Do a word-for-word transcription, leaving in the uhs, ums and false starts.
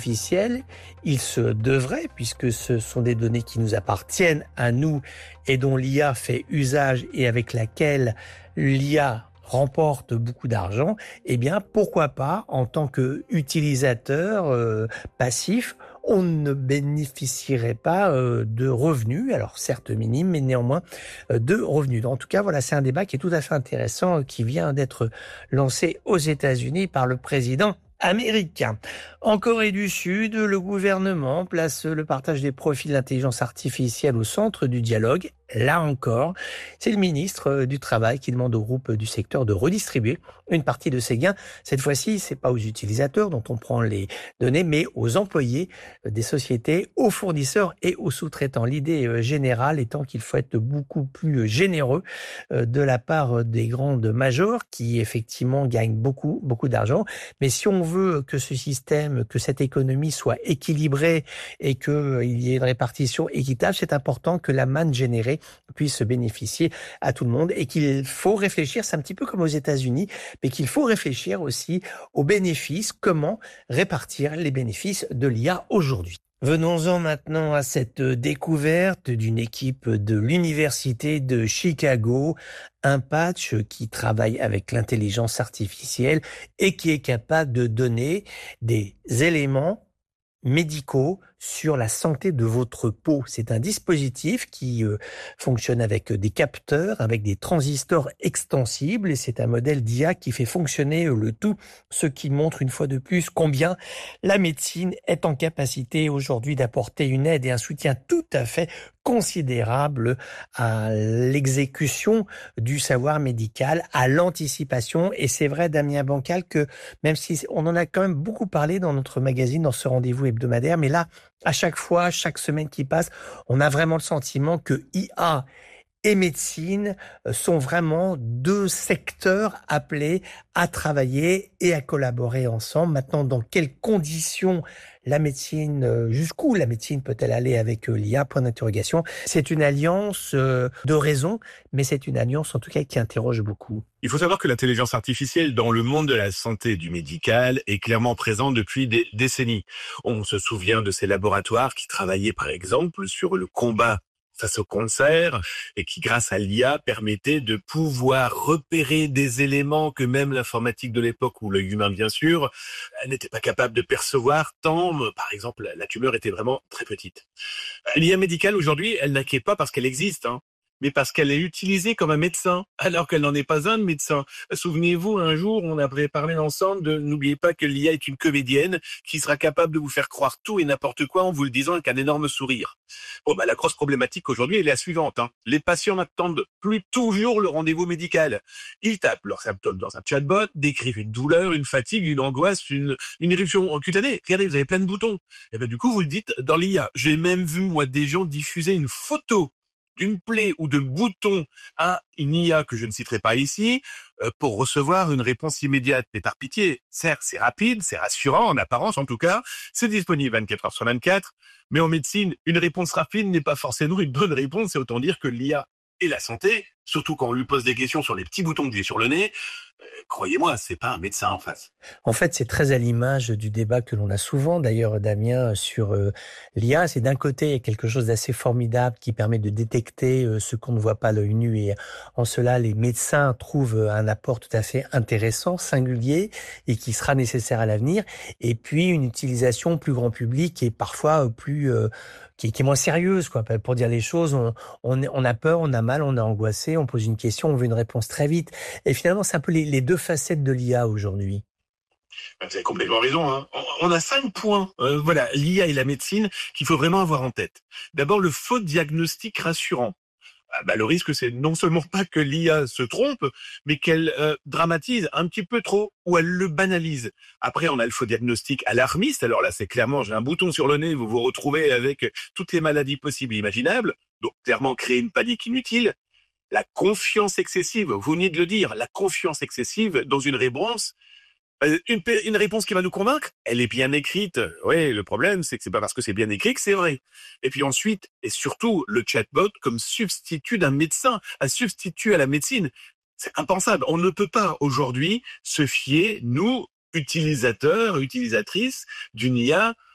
artificielle, il se devrait, puisque ce sont des données qui nous appartiennent à nous et dont l'I A fait usage et avec laquelle l'I A remporte beaucoup d'argent, eh bien, pourquoi pas, en tant qu'utilisateur euh, passif, on ne bénéficierait pas euh, de revenus, alors certes minimes, mais néanmoins euh, de revenus. En tout cas, voilà, c'est un débat qui est tout à fait intéressant, euh, qui vient d'être lancé aux États-Unis par le président américain. En Corée du Sud, le gouvernement place le partage des profils d'intelligence artificielle au centre du dialogue. Là encore, c'est le ministre du Travail qui demande au groupe du secteur de redistribuer une partie de ses gains. Cette fois-ci, c'est pas aux utilisateurs dont on prend les données, mais aux employés des sociétés, aux fournisseurs et aux sous-traitants. L'idée générale étant qu'il faut être beaucoup plus généreux de la part des grandes majors qui effectivement gagnent beaucoup, beaucoup d'argent. Mais si on veut que ce système, que cette économie soit équilibrée et qu'il y ait une répartition équitable, c'est important que la manne générée puisse bénéficier à tout le monde et qu'il faut réfléchir, c'est un petit peu comme aux États-Unis, mais qu'il faut réfléchir aussi aux bénéfices, comment répartir les bénéfices de l'I A aujourd'hui. Venons-en maintenant à cette découverte d'une équipe de l'Université de Chicago, un patch qui travaille avec l'intelligence artificielle et qui est capable de donner des éléments médicaux sur la santé de votre peau. C'est un dispositif qui euh, fonctionne avec des capteurs, avec des transistors extensibles et c'est un modèle d'I A qui fait fonctionner le tout, ce qui montre une fois de plus combien la médecine est en capacité aujourd'hui d'apporter une aide et un soutien tout à fait considérable à l'exécution du savoir médical, à l'anticipation. Et c'est vrai, Damien Bancal, que même si on en a quand même beaucoup parlé dans notre magazine, dans ce rendez-vous hebdomadaire, mais là, à chaque fois, chaque semaine qui passe, on a vraiment le sentiment que I A et médecine sont vraiment deux secteurs appelés à travailler et à collaborer ensemble. Maintenant, dans quelles conditions la médecine, jusqu'où la médecine peut-elle aller avec l'I A? Point d'interrogation. C'est une alliance de raison, mais c'est une alliance en tout cas qui interroge beaucoup. Il faut savoir que l'intelligence artificielle dans le monde de la santé et du médical est clairement présente depuis des décennies. On se souvient de ces laboratoires qui travaillaient par exemple sur le combat face au cancer et qui, grâce à l'I A, permettaient de pouvoir repérer des éléments que même l'informatique de l'époque, ou l'œil humain bien sûr, n'était pas capable de percevoir tant, par exemple, la tumeur était vraiment très petite. L'I A médicale aujourd'hui, elle n'inquiète pas parce qu'elle existe, hein, mais parce qu'elle est utilisée comme un médecin, alors qu'elle n'en est pas un de médecin. Souvenez-vous, un jour, on avait parlé ensemble de n'oubliez pas que l'I A est une comédienne qui sera capable de vous faire croire tout et n'importe quoi en vous le disant avec un énorme sourire. Bon, bah, la grosse problématique aujourd'hui, elle est la suivante, hein. Les patients n'attendent plus toujours le rendez-vous médical. Ils tapent leurs symptômes dans un chatbot, décrivent une douleur, une fatigue, une angoisse, une, une éruption cutanée. Regardez, vous avez plein de boutons. Et ben, du coup, vous le dites dans l'I A. J'ai même vu, moi, des gens diffuser une photo d'une plaie ou de boutons à une I A que je ne citerai pas ici, euh, pour recevoir une réponse immédiate. Mais par pitié, certes, c'est rapide, c'est rassurant, en apparence en tout cas, c'est disponible vingt-quatre heures sur vingt-quatre, mais en médecine, une réponse rapide n'est pas forcément une bonne réponse, c'est autant dire que l'I A et la santé, surtout quand on lui pose des questions sur les petits boutons que j'ai sur le nez, euh, croyez-moi, c'est pas un médecin en face. En fait, c'est très à l'image du débat que l'on a souvent, d'ailleurs, Damien, sur euh, l'I A. C'est d'un côté, il y a quelque chose d'assez formidable qui permet de détecter euh, ce qu'on ne voit pas à l'œil nu. Et en cela, les médecins trouvent un apport tout à fait intéressant, singulier, et qui sera nécessaire à l'avenir. Et puis, une utilisation plus grand public et parfois plus... Euh, qui, qui est moins sérieuse, quoi. Pour dire les choses, on, on, on a peur, on a mal, on est angoissé, on pose une question, on veut une réponse très vite. Et finalement, c'est un peu les, les deux facettes de l'I A aujourd'hui. Vous avez complètement raison, hein. On a cinq points, euh, voilà, l'I A et la médecine qu'il faut vraiment avoir en tête. D'abord, le faux diagnostic rassurant. Ah bah, le risque, c'est non seulement pas que l'I A se trompe, mais qu'elle euh, dramatise un petit peu trop ou elle le banalise. Après, on a le faux diagnostic alarmiste. Alors là, c'est clairement, j'ai un bouton sur le nez, vous vous retrouvez avec toutes les maladies possibles et imaginables. Donc, clairement, créer une panique inutile. La confiance excessive, vous venez de le dire, la confiance excessive dans une réponse. Une, une réponse qui va nous convaincre, elle est bien écrite. Oui, le problème, c'est que c'est pas parce que c'est bien écrit que c'est vrai. Et puis ensuite, et surtout, le chatbot comme substitut d'un médecin, un substitut à la médecine. C'est impensable. On ne peut pas aujourd'hui se fier, nous, utilisateurs, utilisatrices d'une I A,